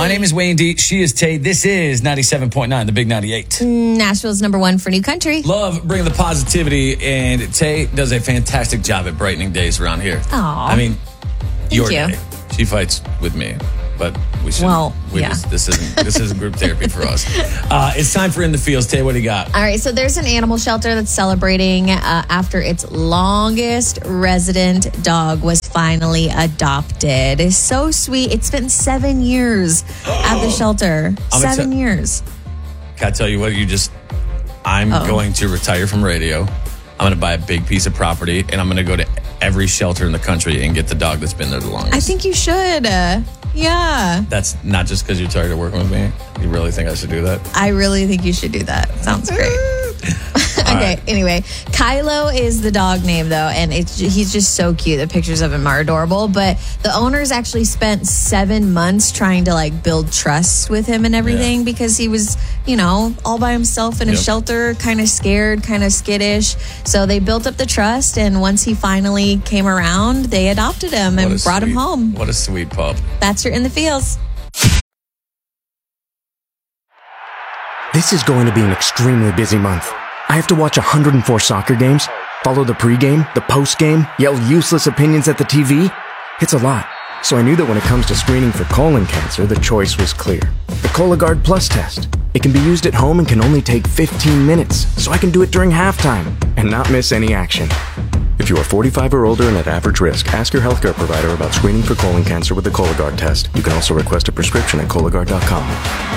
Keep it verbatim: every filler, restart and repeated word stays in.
My name is Wayne D. She is Tay. This is ninety-seven point nine, the Big ninety-eight. Nashville's number one for new country. Love bringing the positivity, and Tay does a fantastic job at brightening days around here. Aw. I mean, Thank your you. day. She fights with me, but we should. Well, we yeah. just, this isn't this isn't group therapy for us. Uh, it's time for In the Fields. Tay, what do you got? All right, so there's an animal shelter that's celebrating uh, after its longest resident dog was finally adopted. It's so sweet. It's been seven years at the shelter. I'm Seven exci- years. Can I tell you what? You just. I'm Uh-oh. going to retire from radio. I'm going to buy a big piece of property, and I'm going to go to every shelter in the country and get the dog that's been there the longest. I think you should. Uh, yeah. That's not just because you're tired of working with me. You really think I should do that? I really think you should do that. Sounds great. Okay, right. anyway, Kylo is the dog name, though, and it's he's just so cute. The pictures of him are adorable, but the owners actually spent seven months trying to, like, build trust with him and everything Yeah. because he was, you know, all by himself in a Yep. shelter, kind of scared, kind of skittish. So they built up the trust, and once he finally came around, they adopted him What and a brought him sweet- home. What a sweet pup. That's your In the Fields. This is going to be an extremely busy month. I have to watch one hundred four soccer games, follow the pregame, the postgame, yell useless opinions at the T V. It's a lot. So I knew that when it comes to screening for colon cancer, the choice was clear. The Cologuard Plus test. It can be used at home and can only take fifteen minutes, so I can do it during halftime and not miss any action. If you are forty-five or older and at average risk, ask your healthcare provider about screening for colon cancer with the Cologuard test. You can also request a prescription at Cologuard dot com.